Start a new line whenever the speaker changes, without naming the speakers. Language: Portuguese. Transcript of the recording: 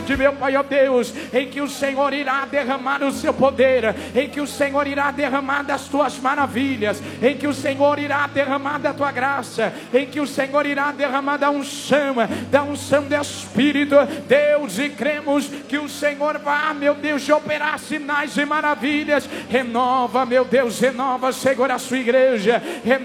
tarde, meu Pai, ó Deus, em que o Senhor irá derramar o seu poder, em que o Senhor irá derramar das tuas maravilhas, em que o Senhor irá derramar da tua graça, em que o Senhor irá derramar da unção do Espírito, Deus, e cremos que o Senhor vai, meu Deus, de operar sinais e maravilhas. Renova, meu Deus, renova, Senhor, a sua igreja,